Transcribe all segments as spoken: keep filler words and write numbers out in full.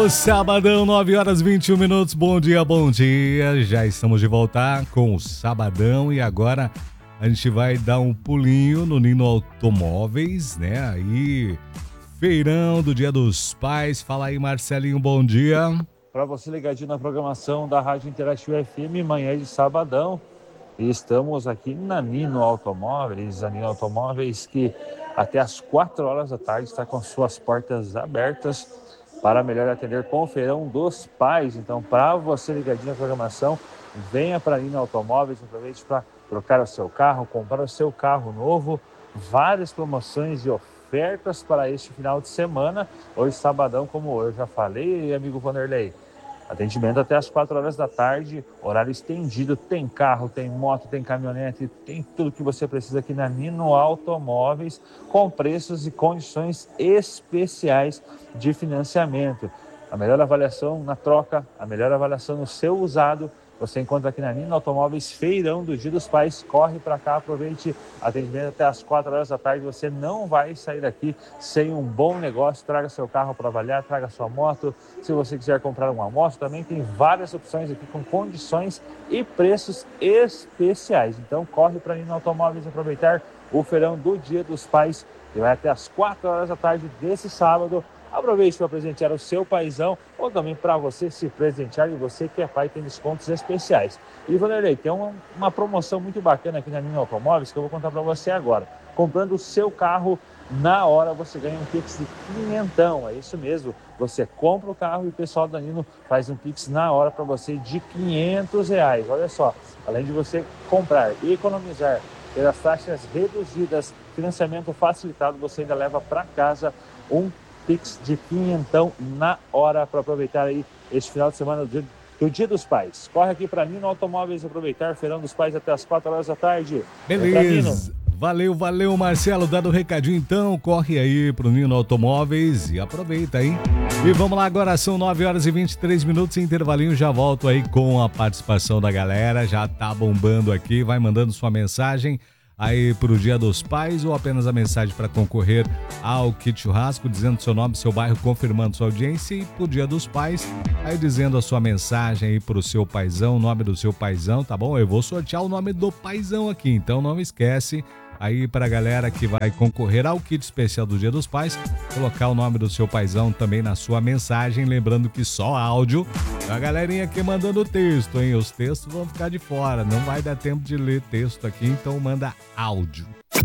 No sabadão, nove horas e vinte e um minutos. Bom dia, bom dia. Já estamos de volta com o sabadão e agora a gente vai dar um pulinho no Nino Automóveis, né? Aí, feirão do Dia dos Pais. Fala aí, Marcelinho, bom dia. Para você ligadinho na programação da Rádio Interativa F M, manhã de sabadão. E estamos aqui na Nino Automóveis, a Nino Automóveis que até às quatro horas da tarde está com suas portas abertas para melhor atender com o feirão dos pais. Então, para você ligadinho na programação, venha para a Nino Automóveis, aproveite para trocar o seu carro, comprar o seu carro novo, várias promoções e ofertas para este final de semana. Hoje, sabadão, como eu já falei, amigo Vanderlei, atendimento até as quatro horas da tarde, horário estendido, tem carro, tem moto, tem caminhonete, tem tudo que você precisa aqui na Nino Automóveis, com preços e condições especiais de financiamento. A melhor avaliação na troca, a melhor avaliação no seu usado, você encontra aqui na Nino Automóveis, feirão do Dia dos Pais. Corre para cá, aproveite atendimento até as quatro horas da tarde. Você não vai sair daqui sem um bom negócio. Traga seu carro para avaliar, traga sua moto. Se você quiser comprar uma moto, também tem várias opções aqui com condições e preços especiais. Então corre para a Nino Automóveis aproveitar o feirão do Dia dos Pais, que vai até as quatro horas da tarde desse sábado. Aproveite para presentear o seu paizão ou também para você se presentear, e você que é pai tem descontos especiais. E Vanderlei, tem uma, uma promoção muito bacana aqui na Nino Automóveis que eu vou contar para você agora. Comprando o seu carro, na hora você ganha um Pix de quinhentão, é isso mesmo. Você compra o carro e o pessoal da Nino faz um Pix na hora para você de quinhentos reais. Olha só, além de você comprar e economizar, ter as taxas reduzidas, financiamento facilitado, você ainda leva para casa um Pix de quinhentão na hora para aproveitar aí este final de semana do dia, do dia dos Pais. Corre aqui para Nino Automóveis aproveitar o feirão dos pais até as quatro horas da tarde. Beleza. Valeu, valeu, Marcelo. Dado o recadinho então, corre aí pro Nino Automóveis e aproveita aí. E vamos lá, agora são nove horas e vinte e três minutos, intervalinho, já volto aí com a participação da galera, já tá bombando aqui, vai mandando sua mensagem aí pro Dia dos Pais ou apenas a mensagem para concorrer ao kit churrasco, dizendo seu nome, seu bairro, confirmando sua audiência, e pro Dia dos Pais, aí dizendo a sua mensagem aí pro seu paizão, o nome do seu paizão, tá bom? Eu vou sortear o nome do paizão aqui, então não esquece aí pra galera que vai concorrer ao kit especial do Dia dos Pais, colocar o nome do seu paizão também na sua mensagem, lembrando que só áudio, a galerinha aqui mandando texto, hein? Os textos vão ficar de fora, não vai dar tempo de ler texto aqui, então manda áudio.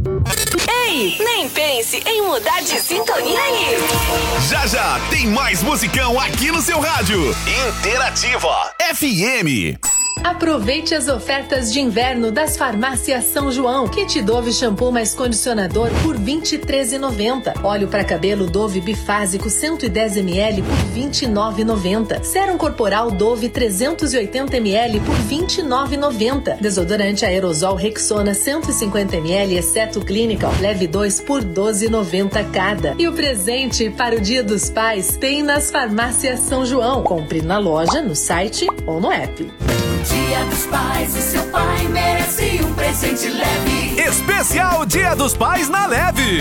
Ei, nem pense em mudar de sintonia aí. Já já tem mais musicão aqui no seu rádio. Interativa F M. Aproveite as ofertas de inverno das farmácias São João. Kit Dove shampoo mais condicionador por vinte e três reais e noventa centavos. Óleo para cabelo Dove bifásico cento e dez mililitros por vinte e nove reais e noventa centavos. Sérum corporal Dove trezentos e oitenta mililitros por vinte e nove reais e noventa centavos. Desodorante aerosol Rexona cento e cinquenta mililitros exceto Clinical. Leve dois por doze reais e noventa centavos cada. E o presente para o Dia dos Pais tem nas farmácias São João. Compre na loja, no site ou no app. Dia dos Pais, o seu pai merece um presente leve. Especial Dia dos Pais na Leve.